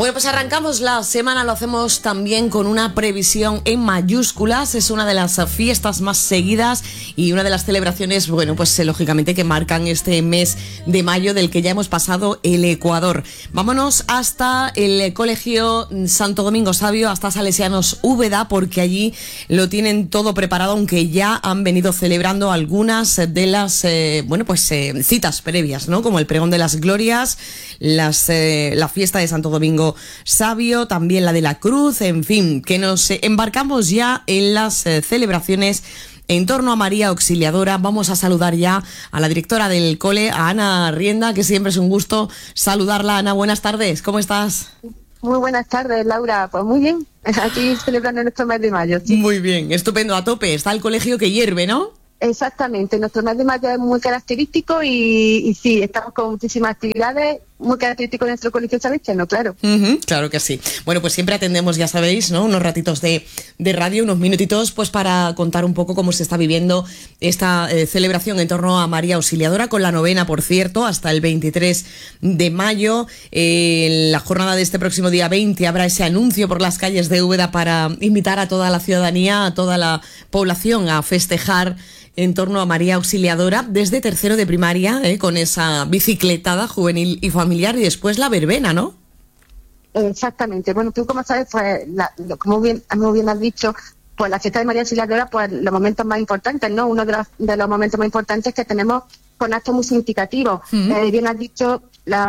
Bueno, pues arrancamos la semana, lo hacemos también con una previsión en mayúsculas. Es una de las fiestas más seguidas y una de las celebraciones, bueno, pues lógicamente que marcan este mes de mayo del que ya hemos pasado el Ecuador. Vámonos hasta el Colegio Santo Domingo Sabio, hasta Salesianos Úbeda, porque allí lo tienen todo preparado, aunque ya han venido celebrando algunas de las, citas previas, ¿no? Como el Pregón de las Glorias, la fiesta de Santo Domingo Sabio, también la de la Cruz, en fin, que nos embarcamos ya en las celebraciones en torno a María Auxiliadora. Vamos a saludar ya a la directora del cole, a Ana Rienda, que siempre es un gusto saludarla. Ana, buenas tardes, ¿cómo estás? Muy buenas tardes, Laura. Pues muy bien, aquí celebrando nuestro mes de mayo. ¿Sí? Muy bien, estupendo, a tope. Está el colegio que hierve, ¿no? Exactamente, nuestro mes de mayo es muy característico y sí, estamos con muchísimas actividades, muy característico de nuestro colegio salesiano, claro. Claro que sí. Bueno, pues siempre atendemos, ya sabéis, ¿no? Unos ratitos de radio, unos minutitos, pues para contar un poco cómo se está viviendo esta celebración en torno a María Auxiliadora, con la novena, por cierto, hasta el 23 de mayo. En la jornada de este próximo día 20 habrá ese anuncio por las calles de Úbeda para invitar a toda la ciudadanía, a toda la población a festejar en torno a María Auxiliadora desde tercero de primaria, con esa bicicletada juvenil y familiar, y después la verbena, ¿no? Exactamente. Bueno, tú como sabes, pues como bien has dicho, pues la fiesta de María Auxiliadora, pues los momentos más importantes, ¿no? Uno de los momentos más importantes que tenemos con actos muy significativos. Bien has dicho,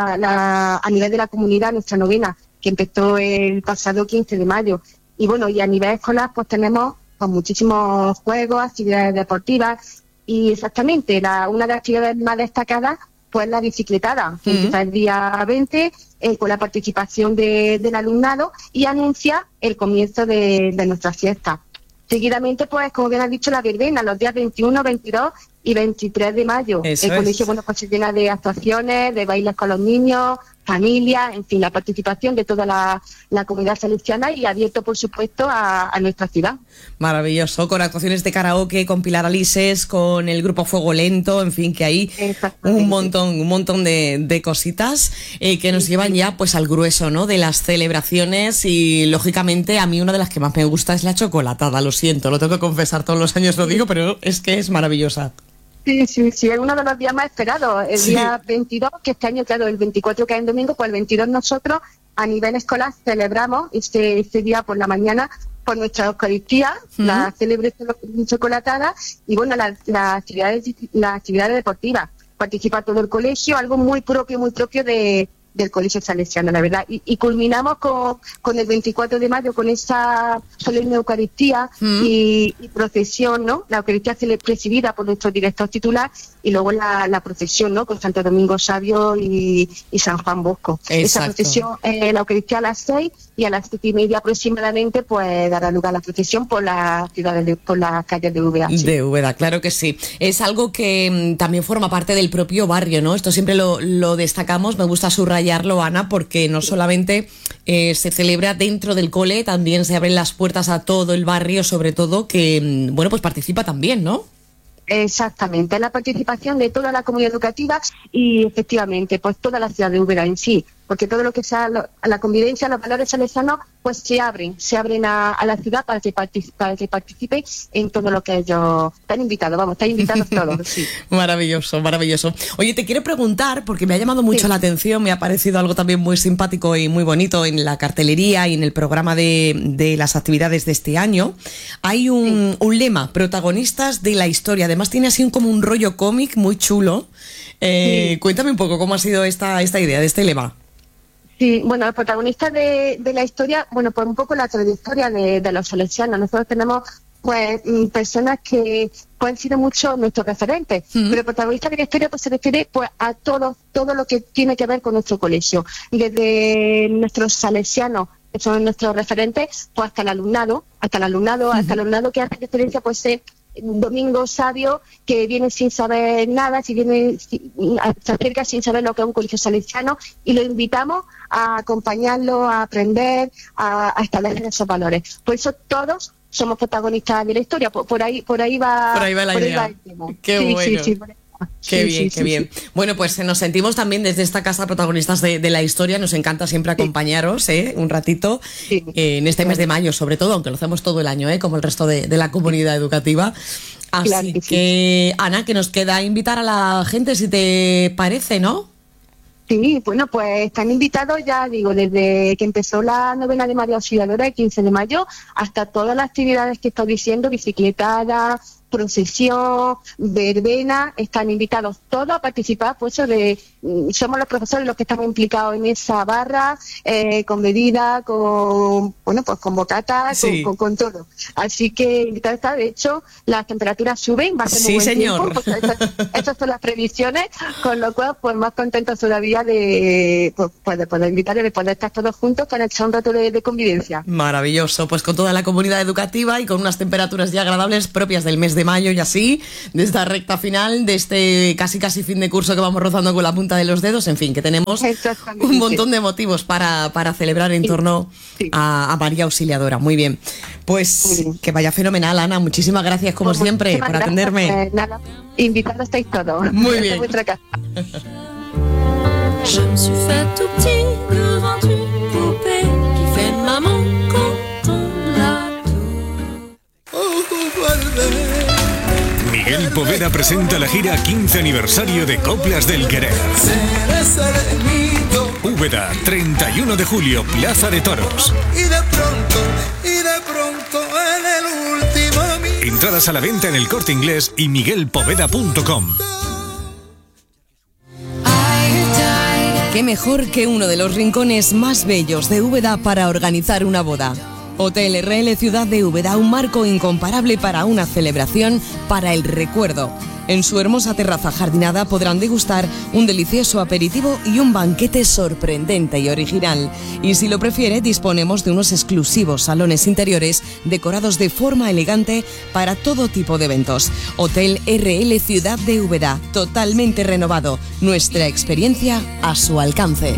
a nivel de la comunidad, nuestra novena, que empezó el pasado 15 de mayo. Y bueno, y a nivel escolar, pues tenemos con muchísimos juegos, actividades deportivas y exactamente una de las actividades más destacadas pues la bicicletada, que empieza el día 20 con la participación del alumnado y anuncia el comienzo de nuestra fiesta. Seguidamente, pues como bien has dicho, la verbena, los días 21, 22 y 23 de mayo. Eso el colegio pues se llena de actuaciones, de bailes con los niños, familias, en fin, la participación de toda la comunidad salesiana y abierto, por supuesto, a nuestra ciudad. Maravilloso, con actuaciones de karaoke, con Pilar Alises, con el grupo Fuego Lento, en fin, que hay un montón de cositas que nos llevan ya pues al grueso, ¿no?, de las celebraciones. Y lógicamente a mí una de las que más me gusta es la chocolatada, lo siento, lo tengo que confesar, todos los años lo digo, pero es que es maravillosa. Sí, es uno de los días más esperados, el día 22, que este año, claro, el 24 que es en domingo, pues el 22 nosotros a nivel escolar celebramos este día por la mañana por nuestra Eucaristía, la célebre chocolatada y bueno, las actividades deportivas. Participa todo el colegio, algo muy propio del colegio salesiano, la verdad. Y culminamos con el 24 de mayo con esa solemne Eucaristía y procesión, ¿no? La Eucaristía presidida por nuestro director titular y luego la procesión, ¿no? Con Santo Domingo Sabio y San Juan Bosco. Exacto. Esa procesión, la Eucaristía a las 6 y a las 7:30 aproximadamente, pues dará lugar a la procesión por las calles de Úbeda. Sí. De Úbeda, claro que sí. Es algo que también forma parte del propio barrio, ¿no? Esto siempre lo destacamos, me gusta subrayarlo, Ana, porque no solamente se celebra dentro del cole, también se abren las puertas a todo el barrio, sobre todo, que, bueno, pues participa también, ¿no? Exactamente, la participación de toda la comunidad educativa y efectivamente pues toda la ciudad de Úbeda en sí, porque todo lo que sea la convivencia, los valores salesianos, pues se abren a la ciudad para que participe en todo lo que ellos están invitados todos. Sí. Maravilloso. Oye, te quiero preguntar, porque me ha llamado mucho la atención, me ha parecido algo también muy simpático y muy bonito en la cartelería y en el programa de las actividades de este año. Hay un lema, protagonistas de la historia, además tiene así como un rollo cómic muy chulo. Cuéntame un poco cómo ha sido esta idea de este lema. Sí, bueno, los protagonistas de la historia, bueno, pues un poco la trayectoria de los salesianos. Nosotros tenemos pues personas que han sido mucho nuestros referentes, pero el protagonista de la historia pues se refiere pues a todo lo que tiene que ver con nuestro colegio, desde nuestros salesianos, que son nuestros referentes, pues hasta el alumnado que hace referencia pues Domingo Sabio, que viene sin saber nada, se acerca sin saber lo que es un colegio salesiano y lo invitamos a acompañarlo, a aprender, a establecer esos valores. Por eso todos somos protagonistas de la historia, por ahí va la idea. el tema. Qué bueno. Sí. Qué bien, qué bien. Bueno, pues nos sentimos también desde esta casa protagonistas de la historia. Nos encanta siempre acompañaros un ratito en este mes de mayo, sobre todo, aunque lo hacemos todo el año, como el resto de la comunidad educativa. Así que, Ana, que nos queda invitar a la gente, si te parece, ¿no? Sí, bueno, pues están invitados, ya digo, desde que empezó la novena de María Auxiliadora, el 15 de mayo, hasta todas las actividades que estoy diciendo, bicicletada, procesión, verbena, están invitados todos a participar, pues somos los profesores los que estamos implicados en esa barra, con bebida, con bocata, con todo. Así que invitados está, de hecho, las temperaturas suben, va a ser muy buen tiempo, porque estas son las previsiones, con lo cual, pues más contentos todavía de poder invitar y de poder estar todos juntos para echar un rato de convivencia. Maravilloso, pues con toda la comunidad educativa y con unas temperaturas ya agradables propias del mes de mayo y así, de esta recta final, de este casi fin de curso que vamos rozando con la punta de los dedos, en fin, que tenemos un montón de motivos para celebrar en torno a María Auxiliadora. Muy bien, pues que vaya fenomenal, Ana, muchísimas gracias como siempre por atenderme. Nada, invitados estáis todos. Muy bien. Je me suis fait tout petit devant une poupée qui fait maman quand on la Miguel Poveda presenta la gira 15 aniversario de Coplas del Querer. Úbeda, 31 de julio, Plaza de Toros. Y de pronto en el último minuto. Entradas a la venta en El Corte Inglés y miguelpoveda.com. Qué mejor que uno de los rincones más bellos de Úbeda para organizar una boda. Hotel RL Ciudad de Úbeda, un marco incomparable para una celebración para el recuerdo. En su hermosa terraza jardinada podrán degustar un delicioso aperitivo y un banquete sorprendente y original. Y si lo prefiere, disponemos de unos exclusivos salones interiores decorados de forma elegante para todo tipo de eventos. Hotel RL Ciudad de Úbeda, totalmente renovado. Nuestra experiencia a su alcance.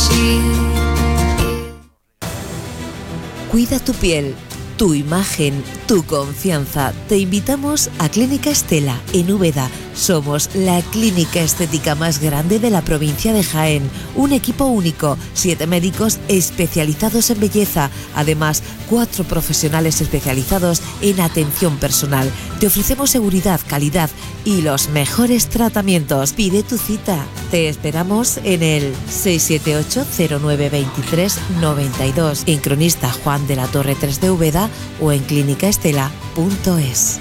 Cuida tu piel, tu imagen, tu confianza. Te invitamos a Clínica Estela, en Úbeda. Somos la clínica estética más grande de la provincia de Jaén. Un equipo único, 7 médicos especializados en belleza. Además, 4 profesionales especializados en atención personal. Te ofrecemos seguridad, calidad y los mejores tratamientos. Pide tu cita. Te esperamos en el 678-0923-92, en Cronista Juan de la Torre 3 de Úbeda o en clínicaestela.es.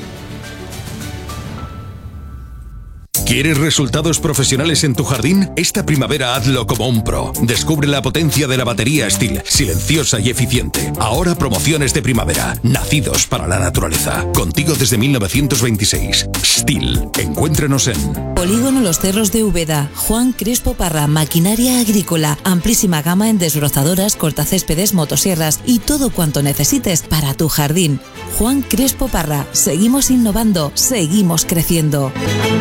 ¿Quieres resultados profesionales en tu jardín? Esta primavera hazlo como un pro. Descubre la potencia de la batería Stihl, silenciosa y eficiente. Ahora promociones de primavera, nacidos para la naturaleza. Contigo desde 1926. Stihl. Encuéntranos en Polígono Los Cerros de Úbeda. Juan Crespo Parra, maquinaria agrícola. Amplísima gama en desbrozadoras, cortacéspedes, motosierras y todo cuanto necesites para tu jardín. Juan Crespo Parra. Seguimos innovando, seguimos creciendo.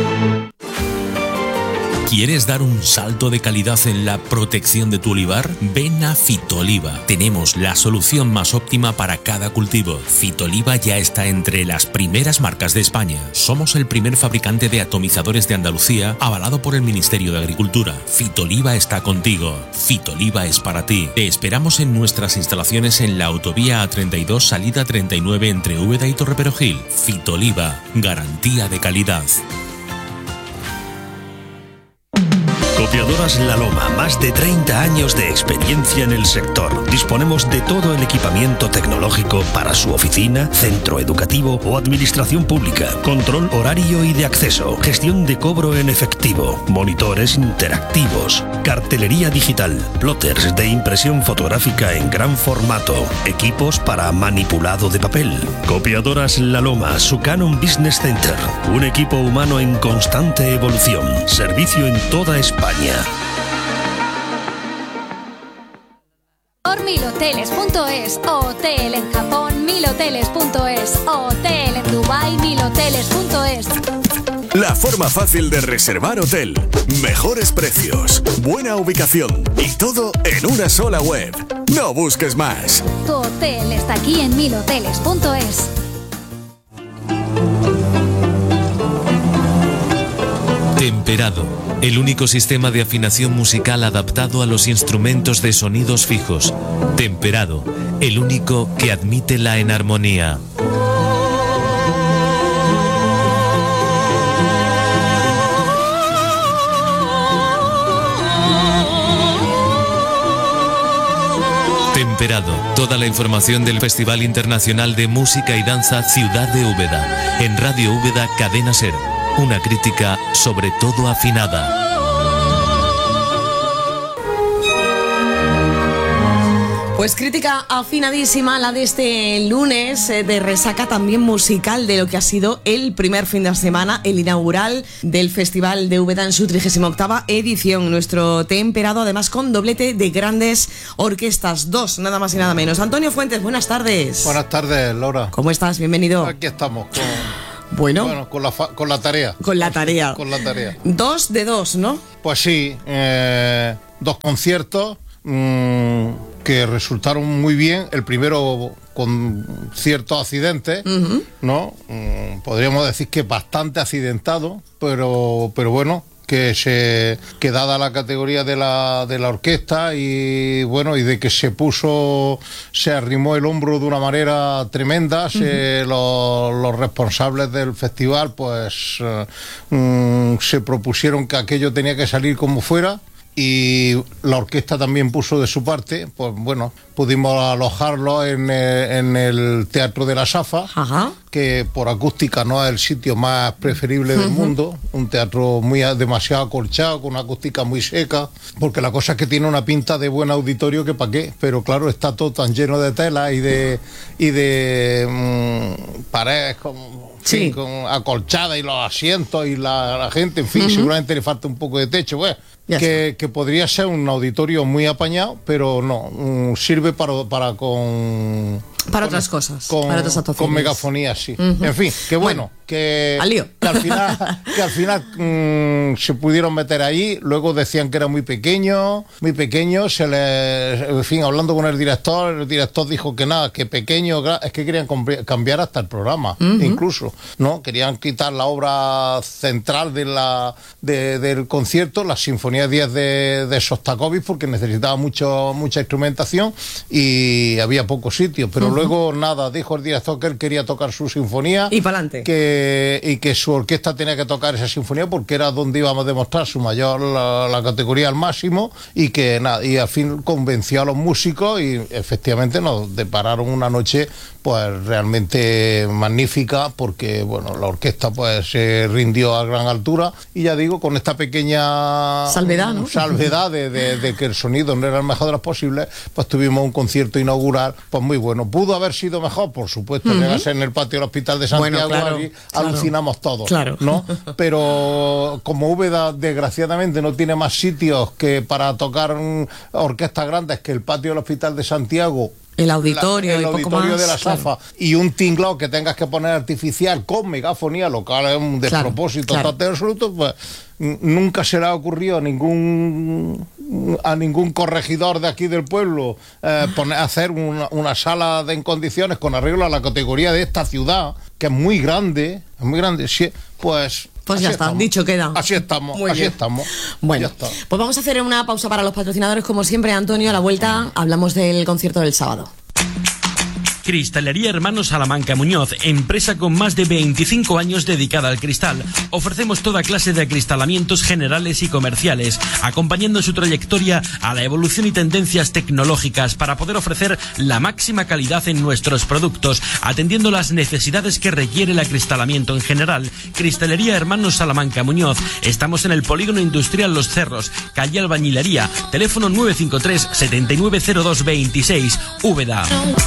¿Quieres dar un salto de calidad en la protección de tu olivar? Ven a Fitoliva. Tenemos la solución más óptima para cada cultivo. Fitoliva ya está entre las primeras marcas de España. Somos el primer fabricante de atomizadores de Andalucía, avalado por el Ministerio de Agricultura. Fitoliva está contigo. Fitoliva es para ti. Te esperamos en nuestras instalaciones en la autovía A32, salida 39 entre Úbeda y Torreperogil. Fitoliva, garantía de calidad. Copiadoras La Loma, más de 30 años de experiencia en el sector. Disponemos de todo el equipamiento tecnológico para su oficina, centro educativo o administración pública. Control horario y de acceso, gestión de cobro en efectivo, monitores interactivos, cartelería digital, plotters de impresión fotográfica en gran formato, equipos para manipulado de papel. Copiadoras La Loma, su Canon Business Center, un equipo humano en constante evolución. Servicio en toda España. Por milhoteles.es, hotel en Japón, milhoteles.es, hotel en Dubai, milhoteles.es. La forma fácil de reservar hotel, mejores precios, buena ubicación y todo en una sola web. No busques más. Tu hotel está aquí en milhoteles.es. Temperado, el único sistema de afinación musical adaptado a los instrumentos de sonidos fijos. Temperado, el único que admite la enarmonía. Temperado, toda la información del Festival Internacional de Música y Danza Ciudad de Úbeda. En Radio Úbeda Cadena Ser. Una crítica sobre todo afinada. Pues crítica afinadísima la de este lunes, de resaca también musical de lo que ha sido el primer fin de semana, el inaugural del Festival de Úbeda en su 38ª edición. Nuestro Temperado, además con doblete de grandes orquestas, 2, nada más y nada menos. Antonio Fuentes, buenas tardes. Buenas tardes, Laura. ¿Cómo estás? Bienvenido. Aquí estamos Bueno, con la tarea. Con la tarea. 2 de 2, ¿no? Pues sí, 2 conciertos que resultaron muy bien. El primero con ciertos accidentes, ¿no? Podríamos decir que bastante accidentado, pero bueno, que dada la categoría de la orquesta y bueno, y de que se arrimó el hombro de una manera tremenda, los responsables del festival pues se propusieron que aquello tenía que salir como fuera. Y la orquesta también puso de su parte. Pues bueno, pudimos alojarlo en el Teatro de la Safa, que por acústica no es el sitio más preferible del mundo. Un teatro demasiado acolchado, con una acústica muy seca, porque la cosa es que tiene una pinta de buen auditorio que pa' qué, pero claro, está todo tan lleno de tela y de paredes con acolchada, y los asientos y la gente, en fin, seguramente le falta un poco de techo, pues. Que podría ser un auditorio muy apañado, pero no, sirve para otras cosas, para otras actuaciones. Con megafonía, sí. En fin, que bueno, que al final se pudieron meter ahí. Luego decían que era muy pequeño, en fin, hablando con el director dijo que nada, que pequeño, es que querían cambiar hasta el programa, incluso, ¿no? Querían quitar la obra central del concierto, la Sinfonía 10 de Sostakovich, porque necesitaba mucha instrumentación y había pocos sitios, pero luego nada, dijo el director que él quería tocar su sinfonía y para adelante, y que su orquesta tenía que tocar esa sinfonía porque era donde íbamos a demostrar su mayor la categoría al máximo, y que nada, y al fin convenció a los músicos y efectivamente nos depararon una noche pues realmente magnífica, porque bueno, la orquesta pues se rindió a gran altura, y ya digo, con esta pequeña salvedad, ¿no? de que el sonido no era el mejor de los posibles, pues tuvimos un concierto inaugural pues muy bueno. Pudo haber sido mejor, por supuesto, llegarse en el patio del Hospital de Santiago, bueno, allí alucinamos todos, ¿no? Pero como Úbeda desgraciadamente no tiene más sitios que para tocar orquestas grandes que el patio del Hospital de Santiago, el auditorio de la Safa, y un tinglado que tengas que poner artificial con megafonía local, es un despropósito total absoluto, pues nunca se le ha ocurrido a ningún corregidor de aquí del pueblo hacer una sala en condiciones con arreglo a la categoría de esta ciudad, que es muy grande, pues ya está, dicho queda. Así estamos. Bueno, pues vamos a hacer una pausa para los patrocinadores, como siempre, Antonio. A la vuelta hablamos del concierto del sábado. Cristalería Hermanos Salamanca Muñoz, empresa con más de 25 años dedicada al cristal. Ofrecemos toda clase de acristalamientos generales y comerciales, acompañando su trayectoria a la evolución y tendencias tecnológicas para poder ofrecer la máxima calidad en nuestros productos, atendiendo las necesidades que requiere el acristalamiento en general. Cristalería Hermanos Salamanca Muñoz. Estamos en el Polígono Industrial Los Cerros, calle Albañilería, teléfono 953 790226, Úbeda.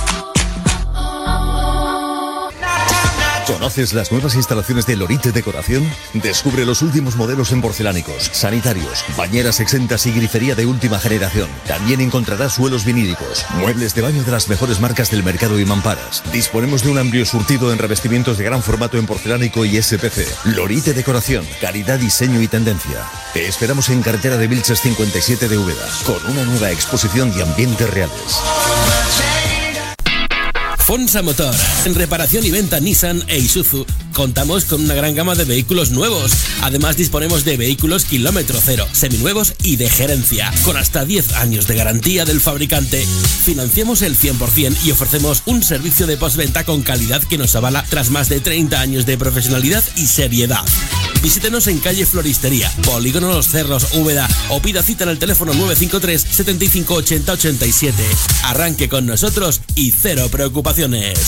¿Conoces las nuevas instalaciones de Lorite Decoración? Descubre los últimos modelos en porcelánicos, sanitarios, bañeras exentas y grifería de última generación. También encontrarás suelos vinílicos, muebles de baño de las mejores marcas del mercado y mamparas. Disponemos de un amplio surtido en revestimientos de gran formato en porcelánico y SPC. Lorite Decoración, calidad, diseño y tendencia. Te esperamos en carretera de Vilches 57 de Úbeda, con una nueva exposición de ambientes reales. Fonsa Motor. En reparación y venta Nissan e Isuzu contamos con una gran gama de vehículos nuevos. Además disponemos de vehículos kilómetro cero, seminuevos y de gerencia, con hasta 10 años de garantía del fabricante. Financiamos el 100% y ofrecemos un servicio de postventa con calidad que nos avala tras más de 30 años de profesionalidad y seriedad. Visítenos en calle Floristería, Polígono Los Cerros, Úbeda, o pida cita en el teléfono 953 75 80 87. Arranque con nosotros y cero preocupaciones.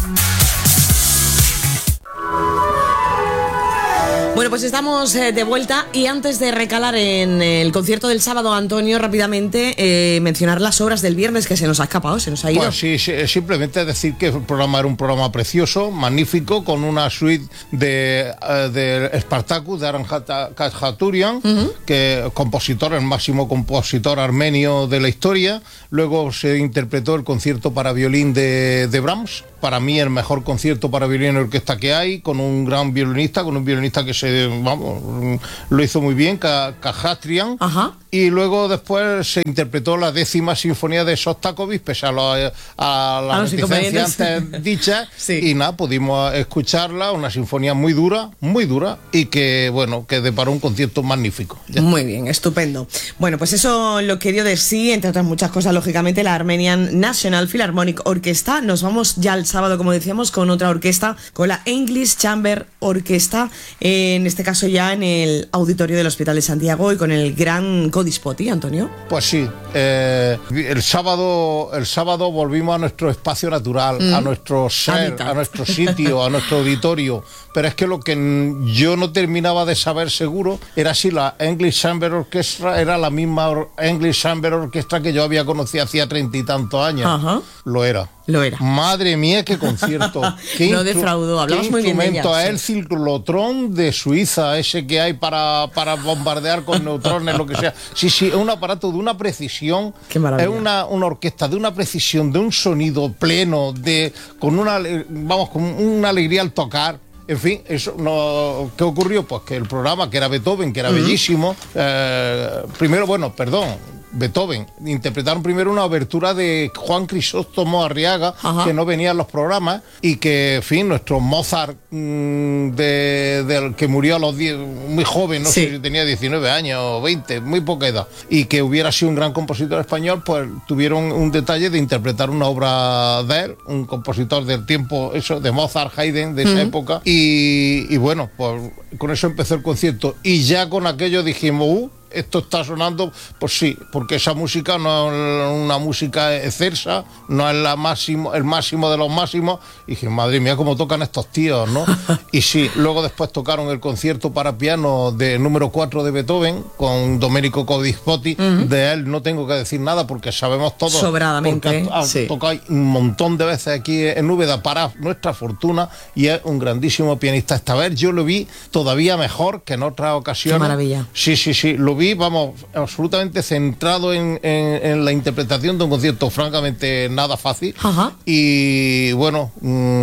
Bueno, pues estamos de vuelta y antes de recalar en el concierto del sábado, Antonio, rápidamente mencionar las obras del viernes, que se nos ha escapado, se nos ha ido. Pues sí, simplemente decir que el programa era un programa precioso, magnífico, con una suite de Spartacus, de Aran Khaturian, que compositor, el máximo compositor armenio de la historia. Luego se interpretó el concierto para violín de Brahms, para mí el mejor concierto para violín y orquesta que hay, con un gran violinista, que lo hizo muy bien, Khaturian. Y luego después se interpretó la 10ª sinfonía de Shostakovich, pese a las reticencias antes dichas. Sí. Y nada, pudimos escucharla, una sinfonía muy dura, y que deparó un concierto magnífico. Ya. Muy bien, estupendo. Bueno, pues eso lo que dio de sí, entre otras muchas cosas, lógicamente, la Armenian National Philharmonic Orchestra. Nos vamos ya el sábado, como decíamos, con otra orquesta, con la English Chamber Orchestra, en este caso ya en el auditorio del Hospital de Santiago y con el gran Codispoti, Antonio. Pues sí, el sábado volvimos a nuestro espacio natural, a nuestro ser, a nuestro sitio, a nuestro auditorio, pero es que lo que yo no terminaba de saber seguro era si la English Chamber Orchestra era la misma English Chamber Orchestra que yo había conocido hacía 30 y tantos años. Ajá. Lo era. Madre mía, qué concierto. No defraudó, hablamos muy bien de ella. Es el ciclotrón de Suiza, ese que hay para bombardear con neutrones, lo que sea. Sí, es un aparato de una precisión. Qué maravilla. Es una orquesta de una precisión, de un sonido pleno, con una alegría al tocar. En fin, ¿qué ocurrió? Pues que el programa, que era Beethoven, que era bellísimo, Beethoven, interpretaron primero una obertura de Juan Crisóstomo Arriaga, que no venía en los programas, y que, en fin, nuestro Mozart, del que murió a los 10, muy joven, no sé si tenía 19 años o 20, muy poca edad, y que hubiera sido un gran compositor español, pues tuvieron un detalle de interpretar una obra de él, un compositor del tiempo, de Mozart, Haydn, de esa época, y bueno, pues con eso empezó el concierto, y ya con aquello dijimos, esto está sonando, pues sí, porque esa música no es una música excelsa, no es el máximo de los máximos. Y dije, madre mía, cómo tocan estos tíos, ¿no? Y sí, luego después tocaron el concierto para piano de número 4 de Beethoven, con Domenico Codispoti. De él no tengo que decir nada, porque sabemos todo. Sobradamente. Porque toca un montón de veces aquí en Úbeda, para nuestra fortuna, y es un grandísimo pianista. Esta vez yo lo vi todavía mejor que en otras ocasiones. Qué maravilla. Sí, lo vi, absolutamente centrado en la interpretación de un concierto francamente nada fácil. Y bueno,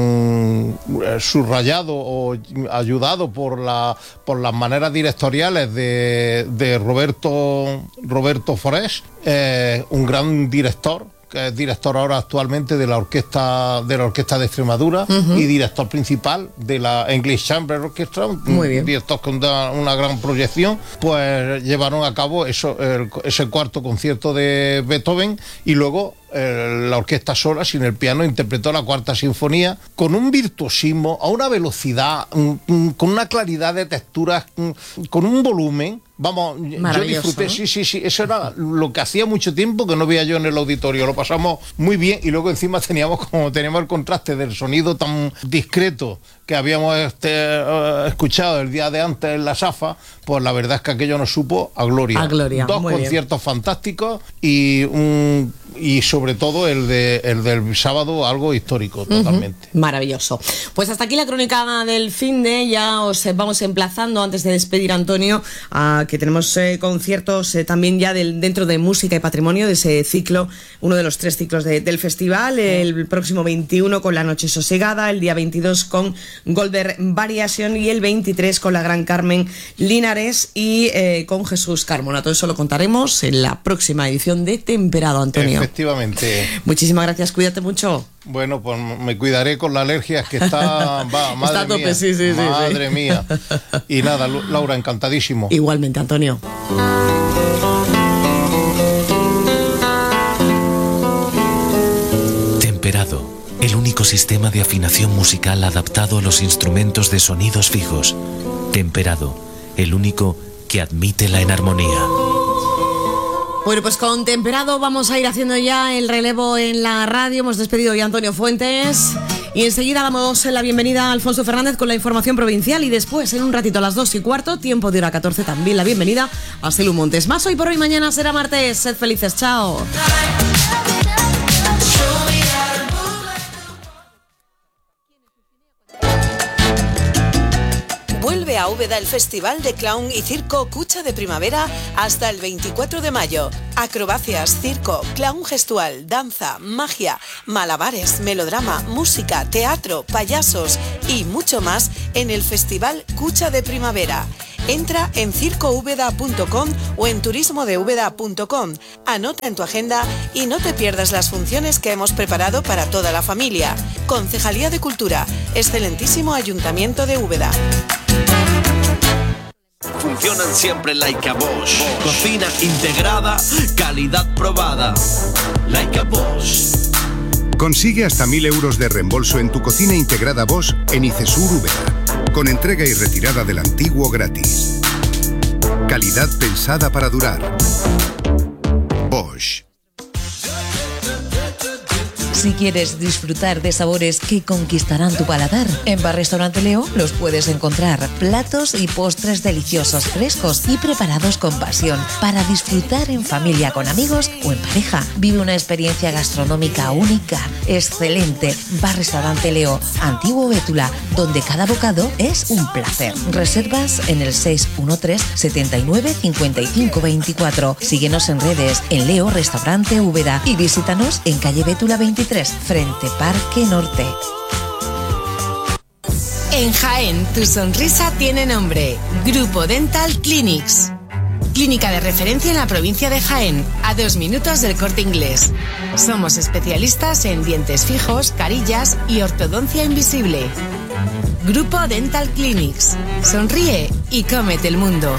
subrayado o ayudado por las maneras directoriales de Roberto Forés, un gran director, que es director ahora actualmente de la orquesta de Extremadura y director principal de la English Chamber Orchestra, un director con una gran proyección. Pues llevaron a cabo ese cuarto concierto de Beethoven, y luego la orquesta sola, sin el piano, interpretó la cuarta sinfonía con un virtuosismo, a una velocidad, con una claridad de texturas, con un volumen. Vamos, yo disfruté, ¿no? Sí, eso era lo que hacía mucho tiempo que no veía yo en el auditorio. Lo pasamos muy bien, y luego encima teníamos el contraste del sonido tan discreto que habíamos escuchado el día de antes en la Safa. Pues la verdad es que aquello nos supo a gloria. Dos conciertos fantásticos, y sobre todo el del sábado, algo histórico totalmente. Maravilloso. Pues hasta aquí la crónica del finde. Ya os vamos emplazando, antes de despedir, Antonio, a que tenemos conciertos también ya dentro de música y patrimonio, de ese ciclo, uno de los 3 ciclos del festival. El próximo 21 con La Noche Sosegada, el día 22 con Goldberg Variation, y el 23 con la Gran Carmen Linares y con Jesús Carmona. Todo eso lo contaremos en la próxima edición de Temperado, Antonio. Efectivamente. Muchísimas gracias, cuídate mucho. Bueno, pues me cuidaré con la alergia que está, madre está a tope, mía, sí. madre mía. Y nada, Laura, encantadísimo. Igualmente, Antonio. Temperado, el único sistema de afinación musical adaptado a los instrumentos de sonidos fijos. Temperado, el único que admite la enarmonía. Bueno, pues con Temperado vamos a ir haciendo ya el relevo en la radio. Hemos despedido ya a Antonio Fuentes y enseguida damos la bienvenida a Alfonso Fernández con la información provincial y después, en un ratito a las 2:15, tiempo de hora 14, también la bienvenida a Celu Montes. Más hoy por hoy, mañana será martes. Sed felices, chao. Vuelve a Úbeda el Festival de Clown y Circo Cucha de Primavera hasta el 24 de mayo. Acrobacias, circo, clown gestual, danza, magia, malabares, melodrama, música, teatro, payasos y mucho más en el Festival Cucha de Primavera. Entra en circoúbeda.com o en turismodeúbeda.com. Anota en tu agenda y no te pierdas las funciones que hemos preparado para toda la familia. Concejalía de Cultura, excelentísimo Ayuntamiento de Úbeda. Funcionan siempre like a Bosch. Cocina integrada, calidad probada. Like a Bosch. Consigue hasta 1.000 euros de reembolso en tu cocina integrada Bosch en Icesur Úbeda, con entrega y retirada del antiguo gratis. Calidad pensada para durar. Bosch. Si quieres disfrutar de sabores que conquistarán tu paladar, en Bar Restaurante Leo los puedes encontrar. Platos y postres deliciosos, frescos y preparados con pasión para disfrutar en familia, con amigos o en pareja. Vive una experiencia gastronómica única, excelente. Bar Restaurante Leo, Antiguo Bétula, donde cada bocado es un placer. Reservas en el 613 79 55 24. Síguenos en redes en Leo Restaurante Úbeda y visítanos en calle Bétula 23, frente Parque Norte. En Jaén, tu sonrisa tiene nombre. Grupo Dental Clinics. Clínica de referencia en la provincia de Jaén, a 2 minutos del Corte Inglés. Somos especialistas en dientes fijos, carillas y ortodoncia invisible. Grupo Dental Clinics. Sonríe y cómete el mundo.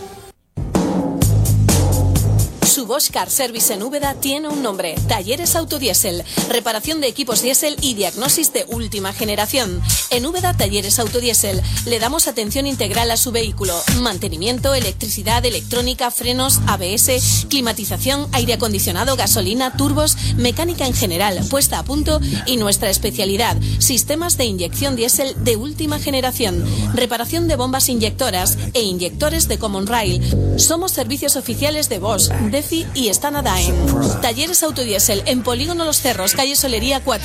Su Bosch Car Service en Úbeda tiene un nombre: Talleres Autodiesel, reparación de equipos diésel y diagnosis de última generación. En Úbeda Talleres Autodiesel le damos atención integral a su vehículo: mantenimiento, electricidad, electrónica, frenos, ABS, climatización, aire acondicionado, gasolina, turbos, mecánica en general, puesta a punto y nuestra especialidad: sistemas de inyección diésel de última generación, reparación de bombas inyectoras e inyectores de Common Rail. Somos servicios oficiales de Bosch, DEFI y Stannadaen. Talleres Autodiesel en Polígono Los Cerros, calle Solería 4.